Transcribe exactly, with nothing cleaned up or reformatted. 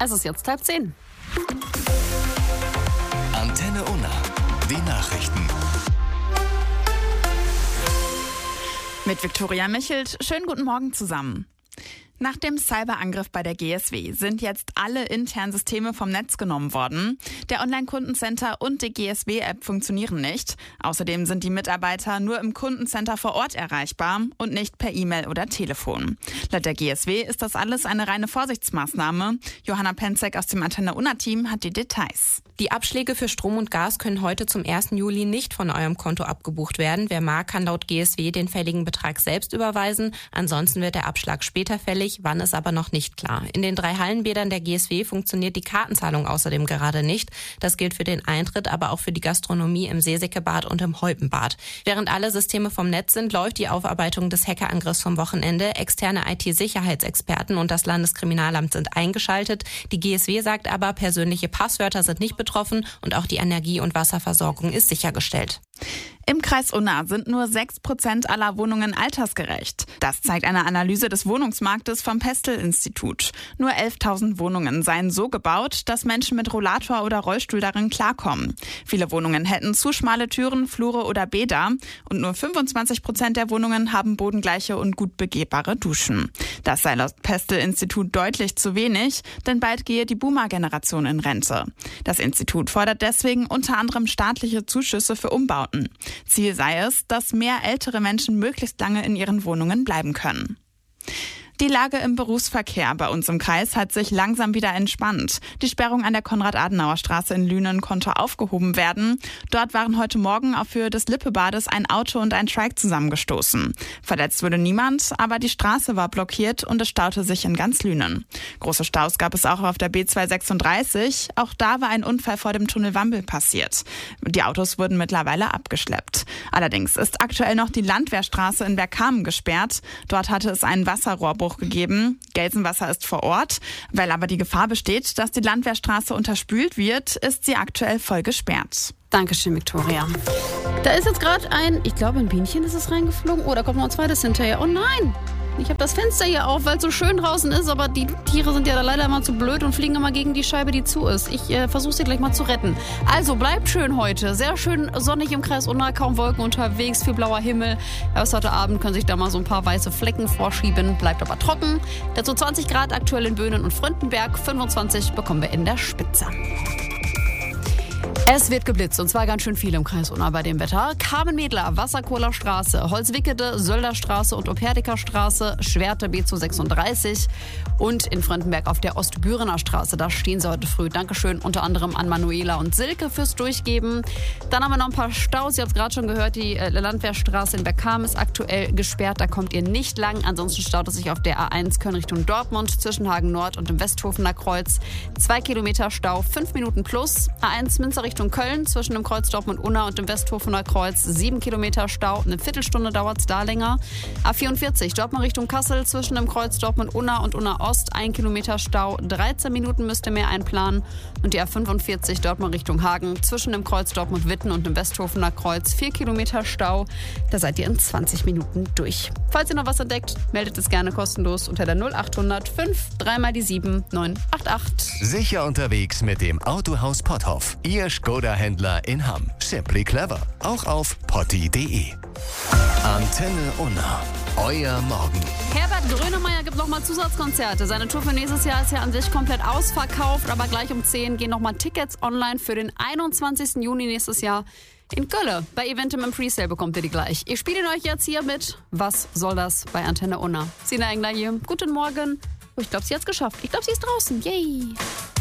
Es ist jetzt halb zehn. Antenne Unna, die Nachrichten. Mit Viktoria Michelt. Schönen guten Morgen zusammen. Nach dem Cyberangriff bei der G S W sind jetzt alle internen Systeme vom Netz genommen worden. Der Online-Kundencenter und die G S W-App funktionieren nicht. Außerdem sind die Mitarbeiter nur im Kundencenter vor Ort erreichbar und nicht per E-Mail oder Telefon. Laut der G S W ist das alles eine reine Vorsichtsmaßnahme. Johanna Penzek aus dem Antenne Unna-Team hat die Details. Die Abschläge für Strom und Gas können heute zum ersten Juli nicht von eurem Konto abgebucht werden. Wer mag, kann laut G S W den fälligen Betrag selbst überweisen. Ansonsten wird der Abschlag später fällig, wann ist aber noch nicht klar. In den drei Hallenbädern der G S W funktioniert die Kartenzahlung außerdem gerade nicht. Das gilt für den Eintritt, aber auch für die Gastronomie im Seesäckebad und im Heupenbad. Während alle Systeme vom Netz sind, läuft die Aufarbeitung des Hackerangriffs vom Wochenende. Externe I T-Sicherheitsexperten und das Landeskriminalamt sind eingeschaltet. Die G S W sagt aber, persönliche Passwörter sind nicht betroffen und auch die Energie- und Wasserversorgung ist sichergestellt. Im Kreis Unna sind nur sechs Prozent aller Wohnungen altersgerecht. Das zeigt eine Analyse des Wohnungsmarktes vom Pestel-Institut. Nur elftausend Wohnungen seien so gebaut, dass Menschen mit Rollator oder Rollstuhl darin klarkommen. Viele Wohnungen hätten zu schmale Türen, Flure oder Bäder und nur fünfundzwanzig Prozent der Wohnungen haben bodengleiche und gut begehbare Duschen. Das sei laut Pestel-Institut deutlich zu wenig, denn bald gehe die Boomer-Generation in Rente. Das Institut fordert deswegen unter anderem staatliche Zuschüsse für Umbauten. Ziel sei es, dass mehr ältere Menschen möglichst lange in ihren Wohnungen bleiben können. Die Lage im Berufsverkehr bei uns im Kreis hat sich langsam wieder entspannt. Die Sperrung an der Konrad-Adenauer-Straße in Lünen konnte aufgehoben werden. Dort waren heute Morgen auf Höhe des Lippebades ein Auto und ein Trike zusammengestoßen. Verletzt wurde niemand, aber die Straße war blockiert und es staute sich in ganz Lünen. Große Staus gab es auch auf der B zweihundertsechsunddreißig. Auch da war ein Unfall vor dem Tunnel Wambel passiert. Die Autos wurden mittlerweile abgeschleppt. Allerdings ist aktuell noch die Landwehrstraße in Bergkamen gesperrt. Dort hatte es einen Wasserrohrbruch gegeben. Gelsenwasser ist vor Ort. Weil aber die Gefahr besteht, dass die Landwehrstraße unterspült wird, ist sie aktuell voll gesperrt. Dankeschön, Viktoria. Da ist jetzt gerade ein, ich glaube ein Bienchen ist es reingeflogen. Oh, da kommt noch ein zweites hinterher. Oh nein! Ich habe das Fenster hier auf, weil es so schön draußen ist, aber die Tiere sind ja da leider immer zu blöd und fliegen immer gegen die Scheibe, die zu ist. Ich äh, versuche sie gleich mal zu retten. Also bleibt schön heute. Sehr schön sonnig im Kreis Unna, kaum Wolken unterwegs, viel blauer Himmel. Erst heute Abend können sich da mal so ein paar weiße Flecken vorschieben, bleibt aber trocken. Dazu zwanzig Grad aktuell in Böhnen und Fründenberg, fünfundzwanzig bekommen wir in der Spitze. Es wird geblitzt und zwar ganz schön viel im Kreis Unna bei dem Wetter. Carmen-Medler, Wasserkohler Straße, Holzwickede, Sölder Straße und Operdiker Straße, Schwerte B zweihundertsechsunddreißig und in Fröndenberg auf der Ostbürener Straße. Da stehen sie heute früh. Dankeschön unter anderem an Manuela und Silke fürs Durchgeben. Dann haben wir noch ein paar Staus. Ihr habt es gerade schon gehört, die Landwehrstraße in Bergkamen ist aktuell gesperrt. Da kommt ihr nicht lang. Ansonsten staut es sich auf der A eins Köln Richtung Dortmund zwischen Hagen Nord und dem Westhofener Kreuz. Zwei Kilometer Stau, fünf Minuten plus. A eins Münster Richtung Köln zwischen dem Kreuz Dortmund-Unna und dem Westhofener Kreuz. Sieben Kilometer Stau, eine Viertelstunde dauert es da länger. A vierundvierzig Dortmund Richtung Kassel zwischen dem Kreuz Dortmund-Unna und Unna-Ost. Ein Kilometer Stau, dreizehn Minuten müsst ihr mehr einplanen. Und die A fünfundvierzig Dortmund Richtung Hagen zwischen dem Kreuz Dortmund-Witten und dem Westhofener Kreuz. Vier Kilometer Stau, da seid ihr in zwanzig Minuten durch. Falls ihr noch was entdeckt, meldet es gerne kostenlos unter der null achthundert fünf drei mal die sieben neun acht acht. Sicher unterwegs mit dem Autohaus Potthoff. Ihr Skoda-Händler in Hamm. Simply clever. Auch auf potti punkt de. Antenne Unna. Euer Morgen. Herbert Grönemeyer gibt nochmal Zusatzkonzerte. Seine Tour für nächstes Jahr ist ja an sich komplett ausverkauft, aber gleich um zehn gehen nochmal Tickets online für den einundzwanzigsten Juni nächstes Jahr in Köln. Bei Eventim im Presale bekommt ihr die gleich. Ich spiele ihn euch jetzt hier mit Was soll das bei Antenne Unna? Sina Engler hier. Guten Morgen. Oh, ich glaube, sie hat es geschafft. Ich glaube, sie ist draußen. Yay!